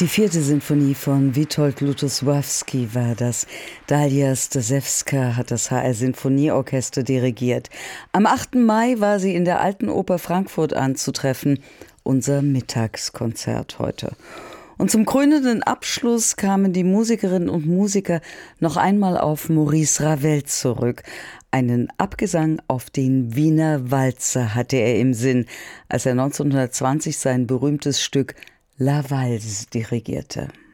Die vierte Sinfonie von Witold Lutosławski war das. Dalia Stasewska hat das HR Sinfonieorchester dirigiert. Am 8. Mai war sie in der Alten Oper Frankfurt anzutreffen. Unser Mittagskonzert heute. Und zum krönenden Abschluss kamen die Musikerinnen und Musiker noch einmal auf Maurice Ravel zurück. Einen Abgesang auf den Wiener Walzer hatte er im Sinn, als er 1920 sein berühmtes Stück La Valse dirigierte.